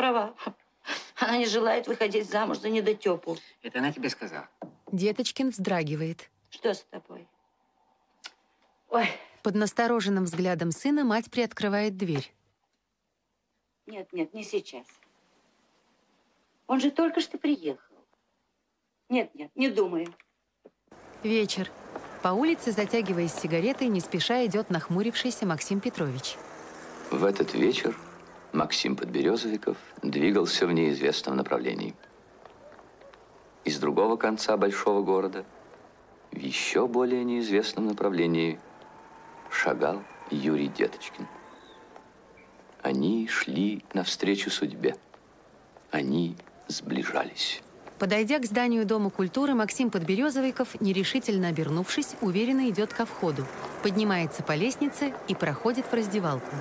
права. Она не желает выходить замуж за недотепу. Это она тебе сказала? Деточкин вздрагивает. Что с тобой? Ой. Под настороженным взглядом сына мать приоткрывает дверь. Нет, нет, не сейчас. Он же только что приехал. Нет, нет, не думаю. Вечер. По улице, затягиваясь сигаретой, не спеша идет нахмурившийся Максим Петрович. В этот вечер Максим Подберезовиков двигался в неизвестном направлении. Из другого конца большого города, в еще более неизвестном направлении, шагал Юрий Деточкин. Они шли навстречу судьбе. Они сближались. Подойдя к зданию Дома культуры, Максим Подберезовиков, нерешительно обернувшись, уверенно идет ко входу, поднимается по лестнице и проходит в раздевалку.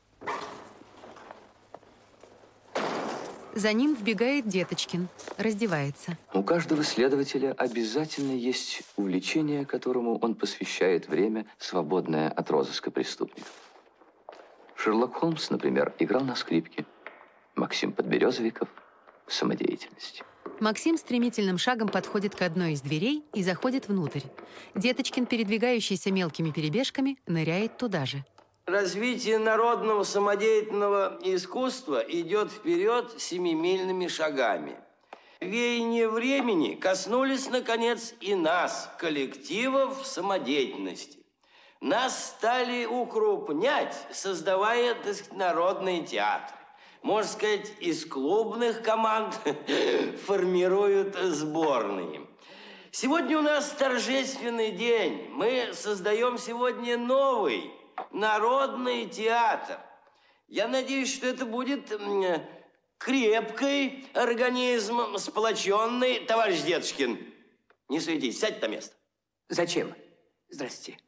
За ним вбегает Деточкин, раздевается. У каждого следователя обязательно есть увлечение, которому он посвящает время, свободное от розыска преступников. Шерлок Холмс, например, играл на скрипке. Максим Подберезовиков – в самодеятельности. Максим стремительным шагом подходит к одной из дверей и заходит внутрь. Деточкин, передвигающийся мелкими перебежками, ныряет туда же. Развитие народного самодеятельного искусства идет вперед семимильными шагами. Веяния времени коснулись, наконец, и нас, коллективов самодеятельности. Нас стали укрупнять, создавая, так сказать, народные театры. Можно сказать, из клубных команд формируют сборные. Сегодня у нас торжественный день. Мы создаем сегодня новый народный театр. Я надеюсь, что это будет крепкий организм, сплоченный. Товарищ Деточкин, не суетитесь, сядьте на место. Зачем? Здрасте.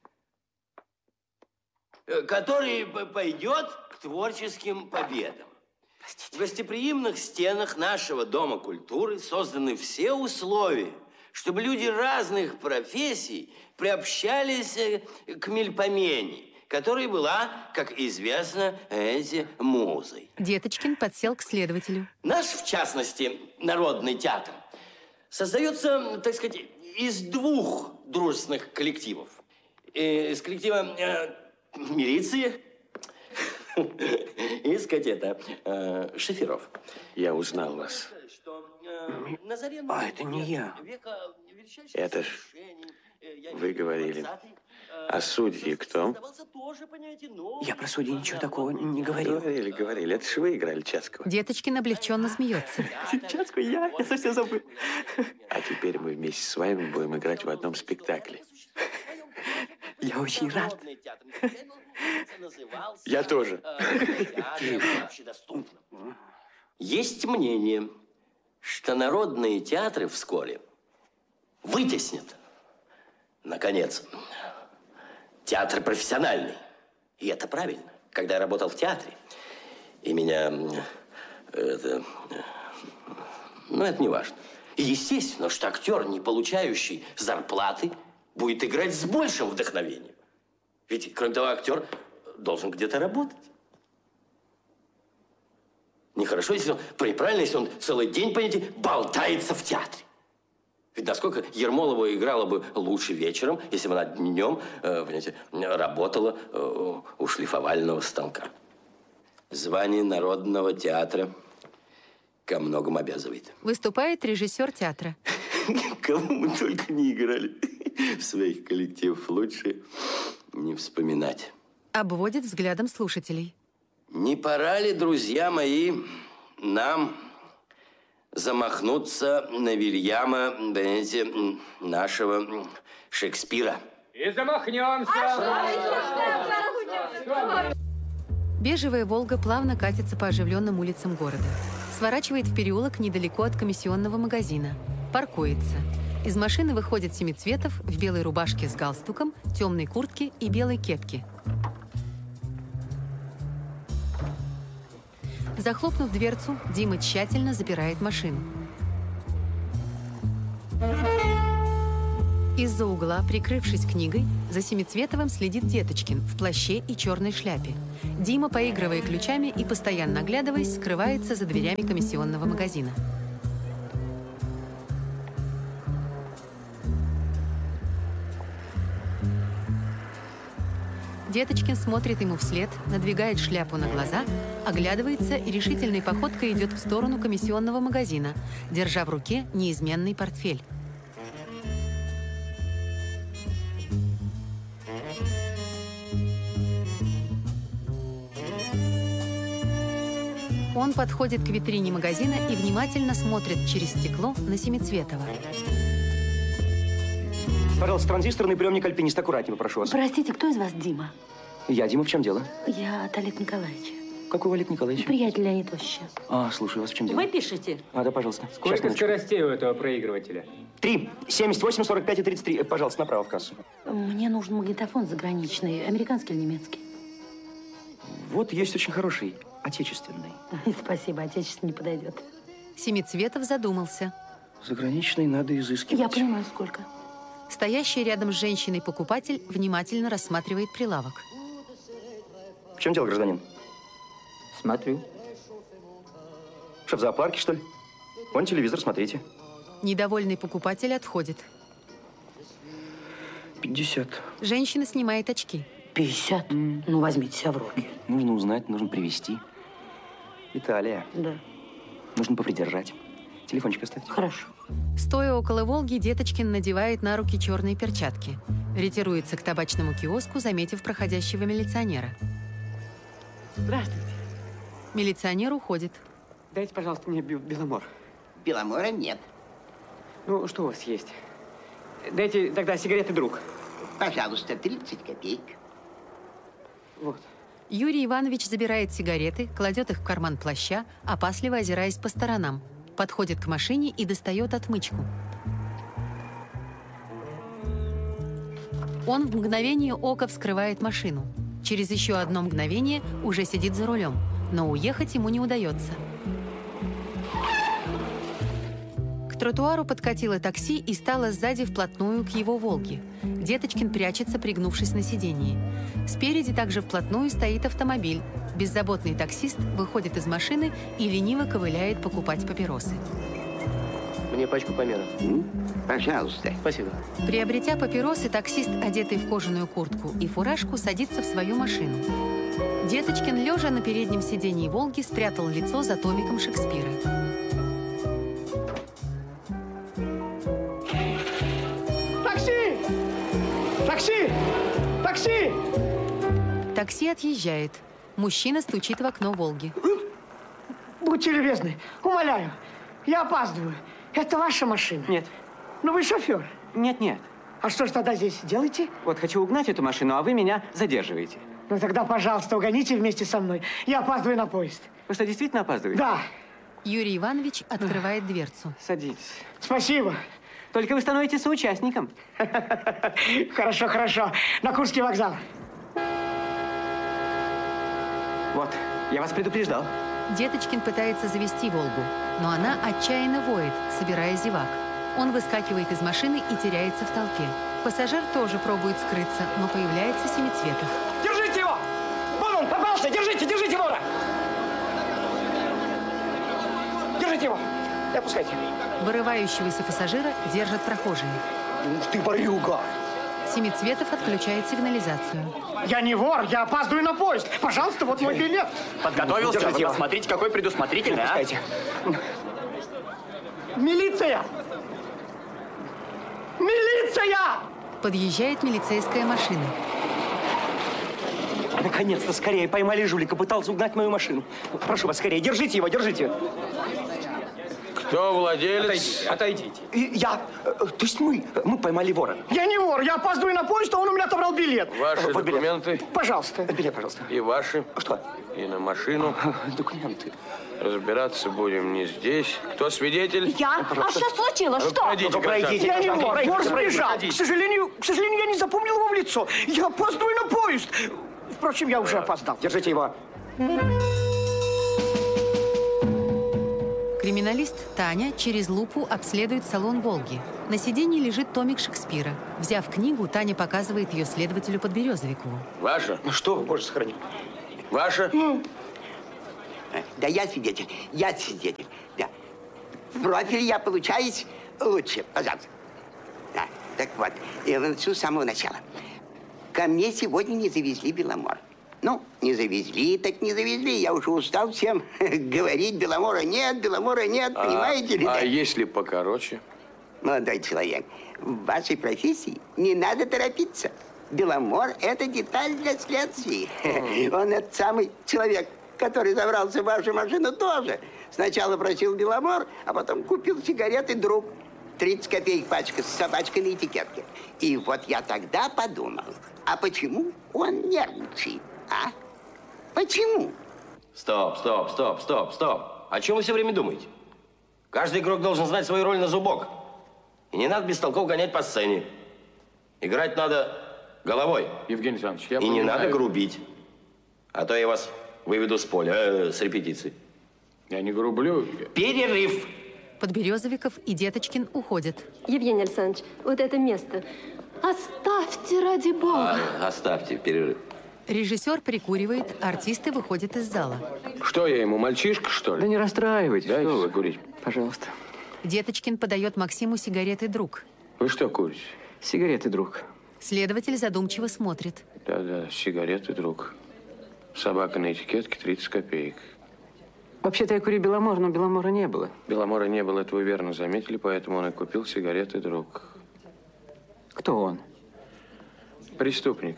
Который пойдет к творческим победам. Простите. В гостеприимных стенах нашего Дома культуры созданы все условия, чтобы люди разных профессий приобщались к мельпомене, которая была, как известно, музой. Деточкин подсел к следователю. Наш, в частности, народный театр создается, так сказать, из двух дружественных коллективов. Из коллектива милиции и, сказать, это, шоферов. Я узнал вас. А, это не я. Это ж вы говорили. А судьи кто? Я про судей ничего такого не говорил. Говорили. Это ж вы играли Чацкого. Деточкин облегченно смеется. Чацкого я совсем забыл. А теперь мы вместе с вами будем играть в одном спектакле. Я очень рад. Я тоже. Есть мнение, что народные театры вскоре вытеснят, наконец, театр профессиональный. И это правильно. Когда я работал в театре, и меня это не важно. И естественно, что актер, не получающий зарплаты, будет играть с большим вдохновением. Ведь, кроме того, актер должен где-то работать. Нехорошо, если он, правильно, если он целый день, понимаете, болтается в театре. Ведь насколько Ермолова играла бы лучше вечером, если бы она днем, понимаете, работала у шлифовального станка. Звание народного театра ко многому обязывает. Выступает режиссер театра. Кому мы только не играли в своих коллективах, лучше не вспоминать. Обводит взглядом слушателей. Не пора ли, друзья мои, нам замахнуться на Вильяма, понимаете, нашего Шекспира? И замахнемся! Бежевая «Волга» плавно катится по оживленным улицам города. Сворачивает в переулок недалеко от комиссионного магазина. Паркуется. Из машины выходит Семицветов в белой рубашке с галстуком, темной куртке и белой кепке. Захлопнув дверцу, Дима тщательно запирает машину. Из-за угла, прикрывшись книгой, за Семицветовым следит Деточкин в плаще и черной шляпе. Дима, поигрывая ключами и постоянно оглядываясь, скрывается за дверями комиссионного магазина. Деточкин смотрит ему вслед, надвигает шляпу на глаза, оглядывается и решительной походкой идет в сторону комиссионного магазина, держа в руке неизменный портфель. Он подходит к витрине магазина и внимательно смотрит через стекло на Семицветова. Пожалуйста, транзисторный приемник «Альпинист». Аккуратнее, прошу вас. Простите, кто из вас Дима? Я, Дима, в чем дело? Я от Олега Николаевича. Какой Олег Николаевич? Приятель Леонид Оща. Слушаю вас, в чем дело? Вы пишете? Да, пожалуйста. Сколько скоростей у этого проигрывателя? 3, 78, 45 и 33. Пожалуйста, направо в кассу. Мне нужен магнитофон заграничный, американский или немецкий? Вот есть очень хороший, отечественный. Спасибо, отечественный не подойдет. Семицветов задумался. Заграничный надо изыскивать. Я понимаю, сколько. Стоящий рядом с женщиной покупатель внимательно рассматривает прилавок. В чем дело, гражданин? Смотрю. Что, в зоопарке, что ли? Вон телевизор, смотрите. Недовольный покупатель отходит. 50. Женщина снимает очки. 50? Ну, возьмите себя в руки. Нужно узнать, нужно привезти. Италия. Да. Нужно попридержать. Телефончик оставьте. Хорошо. Стоя около «Волги», Деточкин надевает на руки черные перчатки. Ретируется к табачному киоску, заметив проходящего милиционера. Здравствуйте. Милиционер уходит. Дайте, пожалуйста, мне Беломор. Беломора нет. Ну, что у вас есть? Дайте тогда сигареты, друг. Пожалуйста, 30 копеек. Вот. Юрий Иванович забирает сигареты, кладет их в карман плаща, опасливо озираясь по сторонам. Подходит к машине и достает отмычку. Он в мгновение ока вскрывает машину. Через еще одно мгновение уже сидит за рулем, но уехать ему не удается. К тротуару подкатило такси и стало сзади вплотную к его «Волге». Деточкин прячется, пригнувшись на сиденье. Спереди также вплотную стоит автомобиль. Беззаботный таксист выходит из машины и лениво ковыляет покупать папиросы. Мне пачку по меру. Пожалуйста. Спасибо. Приобретя папиросы, таксист, одетый в кожаную куртку и фуражку, садится в свою машину. Деточкин, лежа на переднем сиденье «Волги», спрятал лицо за томиком Шекспира. Такси! Такси! Такси! Такси отъезжает. Мужчина стучит в окно «Волги». Будьте любезны, умоляю, я опаздываю. Это ваша машина? Нет. Ну вы шофер. Нет. А что ж тогда здесь делаете? Вот хочу угнать эту машину, а вы меня задерживаете. Ну тогда, пожалуйста, угоните вместе со мной. Я опаздываю на поезд. Вы что, действительно опаздываете? Да. Юрий Иванович открывает дверцу. Садитесь. Спасибо. Только вы становитесь соучастником. Хорошо, хорошо. На Курский вокзал. Вот, я вас предупреждал. Деточкин пытается завести «Волгу», но она отчаянно воет, собирая зевак. Он выскакивает из машины и теряется в толпе. Пассажир тоже пробует скрыться, но появляется Семицветов. Держите его! Вон он, попался! Держите вора! Держите его! И опускайте. Вырывающегося пассажира держат прохожие. Ух ты, ворюга! Семицветов отключает сигнализацию. Я не вор, я опаздываю на поезд. Пожалуйста, вот мой билет. Подготовился? Вы посмотрите, какой предусмотрительный, а? Милиция! Милиция! Подъезжает милицейская машина. Наконец-то, скорее, поймали жулика, пытался угнать мою машину. Прошу вас, скорее, держите его, держите. Кто владелец? Отойдите. То есть мы поймали вора. Я не вор, я опаздываю на поезд, а он у меня отобрал билет. Ваши Вот билет. документы Пожалуйста. Билет, пожалуйста. и ваши, Что? и на машину. Документы. Разбираться будем не здесь. Кто свидетель? Я? А что случилось? Что? Пройдите, пройдите. Я не вор, вор Пройдите, сбежал. пройдите. К сожалению, я не запомнил его в лицо. Я опаздываю на поезд. Впрочем, я уже опоздал. Держите его. Криминалист Таня через лупу обследует салон «Волги». На сиденье лежит томик Шекспира. Взяв книгу, Таня показывает ее следователю Подберезовикову. Ваша? Ну что вы, Боже, сохрани. Ваша? Да я свидетель, да. В профиль я получаюсь лучше, пожалуйста. Да, так вот, я начну с самого начала. Ко мне сегодня не завезли Беломор. Ну, не завезли, так не завезли. Я уже устал всем говорить, Беломора нет, понимаете ли? А если покороче? Молодой человек, в вашей профессии не надо торопиться. Беломор – это деталь для следствия. Он этот самый человек, который забрался в вашу машину, тоже. Сначала просил Беломор, а потом купил сигареты «Друг». 30 копеек пачка с собачкой на этикетке. И вот я тогда подумал, а почему он нервничает, а? Почему? Стоп. О чем вы все время думаете? Каждый игрок должен знать свою роль на зубок. И не надо без толков гонять по сцене. Играть надо головой. Евгений Александрович, я И понимаю. не надо грубить. А то я вас выведу с поля, с репетиции. Я не грублю. Перерыв. Подберезовиков и Деточкин уходят. Евгений Александрович, вот это место. Оставьте, ради бога. Оставьте перерыв. Режиссер прикуривает, артисты выходят из зала. Что я ему, мальчишка, что ли? Да не расстраивайтесь. Дайте что вы. закурить. Пожалуйста. Деточкин подает Максиму сигареты «Друг». Вы что курите? Сигареты, друг. Следователь задумчиво смотрит. Да, сигареты, друг. Собака на этикетке 30 копеек. Вообще-то я курю Беломор, но Беломора не было. Беломора не было, это вы верно заметили, поэтому он и купил сигареты, друг. Кто он? Преступник.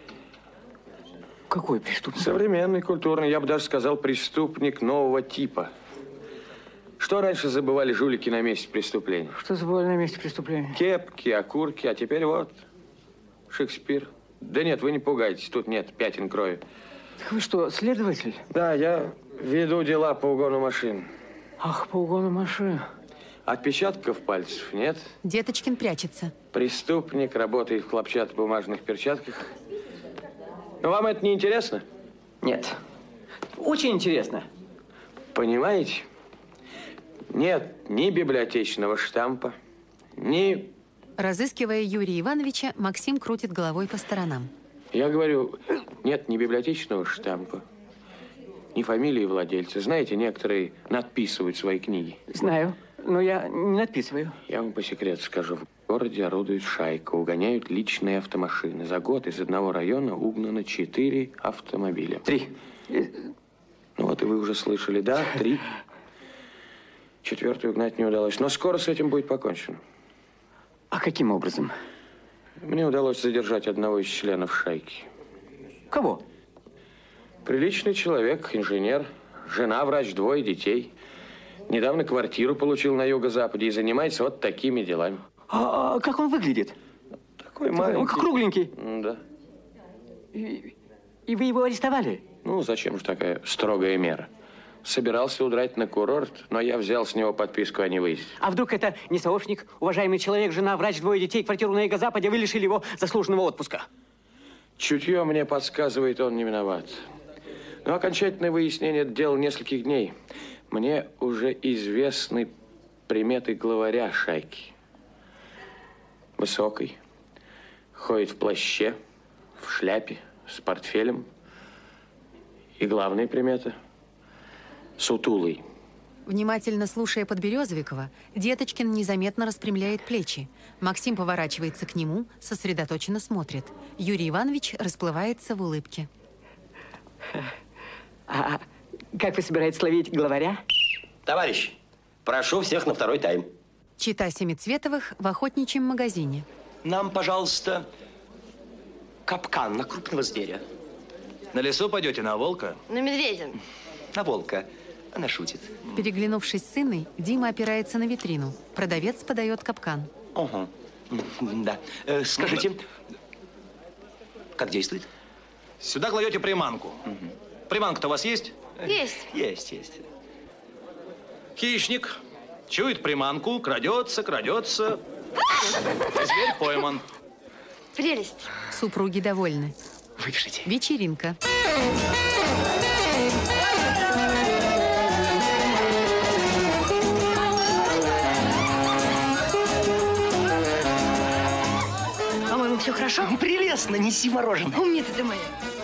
Какой преступник? Современный, культурный, я бы даже сказал, преступник нового типа. Что раньше забывали жулики на месте преступления? Что забывали на месте преступления? Кепки, окурки, а теперь вот Шекспир. Да нет, вы не пугайтесь, тут нет пятен крови. Так вы что, следователь? Да, я веду дела по угону машин. Ах, по угону машин. Отпечатков пальцев нет. Деточкин прячется. Преступник работает в хлопчатобумажных перчатках. Но вам это не интересно? Нет. Очень интересно. Понимаете? Нет ни библиотечного штампа, ни... Разыскивая Юрия Ивановича, Максим крутит головой по сторонам. Я говорю, нет ни библиотечного штампа, ни фамилии владельца. Знаете, некоторые надписывают свои книги. Знаю, но я не надписываю. Я вам по секрету скажу. В городе орудует шайка, угоняют личные автомашины. За год из одного района угнано 4 автомобиля. 3. Ну вот и вы уже слышали, да? 3. 4-ю угнать не удалось. Но скоро с этим будет покончено. А каким образом? Мне удалось задержать одного из членов шайки. Кого? Приличный человек, инженер, жена, врач, 2 детей. Недавно квартиру получил на юго-западе и занимается вот такими делами. А как он выглядит? Такой маленький. Он кругленький. Да. И вы его арестовали? Ну, зачем же такая строгая мера? Собирался удрать на курорт, но я взял с него подписку о невыезде. А вдруг это не сообщник, уважаемый человек, жена, врач, 2 детей, квартиру на юго-западе, вы лишили его заслуженного отпуска? Чутье мне подсказывает, он не виноват. Но окончательное выяснение – это дело нескольких дней. Мне уже известны приметы главаря шайки. Высокий, ходит в плаще, в шляпе, с портфелем. И главная примета – сутулый. Внимательно слушая Подберезовикова, Деточкин незаметно распрямляет плечи. Максим поворачивается к нему, сосредоточенно смотрит. Юрий Иванович расплывается в улыбке. А как вы собираетесь ловить главаря? Товарищи, прошу всех на 2-й тайм. Чита Семицветовых в охотничьем магазине. Нам, пожалуйста, капкан на крупного зверя. На лесу пойдете, на волка? На медведя. На волка. Она шутит. Переглянувшись с сыной, Дима опирается на витрину. Продавец подает капкан. Ага. Да. Скажите, как действует? Сюда кладете приманку. Приманка-то у вас есть? Есть. Есть. Хищник чует приманку, крадется. Зверь пойман. Прелесть. Супруги довольны. Выпишите. Вечеринка. Хорошо? Прелестно, неси мороженое. Умница ты моя.